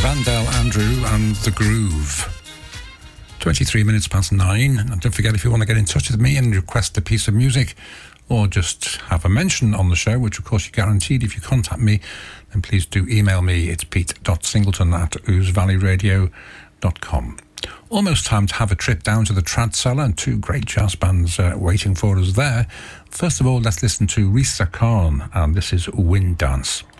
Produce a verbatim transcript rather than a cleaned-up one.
Vandell Andrew and The Groove. twenty-three minutes past nine. And don't forget, if you want to get in touch with me and request a piece of music or just have a mention on the show, which of course you're guaranteed if you contact me, then please do email me. It's pete dot singleton at ouse valley radio dot com. Almost time to have a trip down to the Trad Cellar, and two great jazz bands uh, waiting for us there. First of all, let's listen to Risa Khan, and this is Wind Dance.